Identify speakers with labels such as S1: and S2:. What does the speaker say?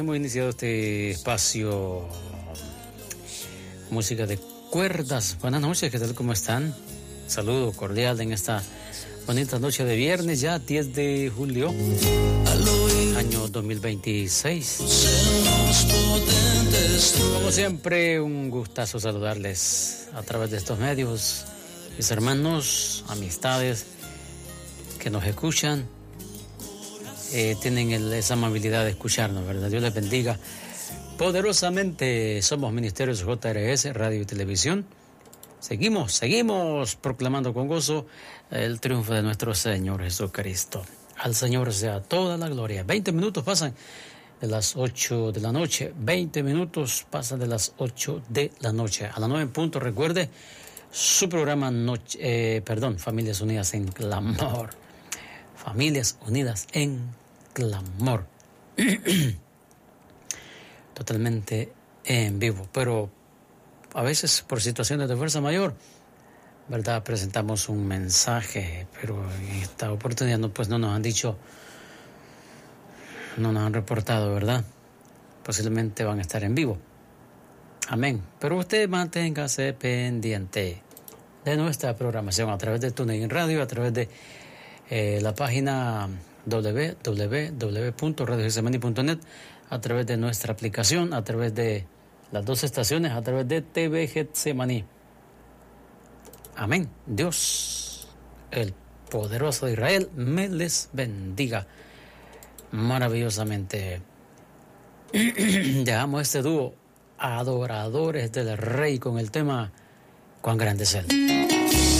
S1: Hemos iniciado este espacio música de cuerdas. Buenas noches, ¿qué tal? ¿Cómo están? Saludo cordial en esta bonita noche de viernes, ya 10 de julio, año 2026. Como siempre, un gustazo saludarles a través de estos medios, mis hermanos, amistades que nos escuchan. Tienen esa amabilidad de escucharnos, ¿verdad? Dios les bendiga poderosamente. Somos Ministerios JRS, Radio y Televisión. Seguimos proclamando con gozo el triunfo de nuestro Señor Jesucristo. Al Señor sea toda la gloria. 20 minutos pasan de las 8 de la noche. 20 minutos pasan de las 8 de la noche. A las 9 en punto, recuerde su programa Familias Unidas en Clamor. Familias Unidas en Clamor. Totalmente en vivo, pero a veces por situaciones de fuerza mayor, ¿verdad? Presentamos un mensaje, pero en esta oportunidad no nos han dicho, no nos han reportado, ¿verdad? Posiblemente van a estar en vivo. Amén. Pero usted manténgase pendiente de nuestra programación a través de TuneIn Radio, a través de la página www.radiogetsemani.net, a través de nuestra aplicación, a través de las dos estaciones, a través de TV Getsemani. Amén. Dios, el poderoso de Israel, me les bendiga maravillosamente. Llegamos a este dúo, Adoradores del Rey, con el tema Cuán grande es Él.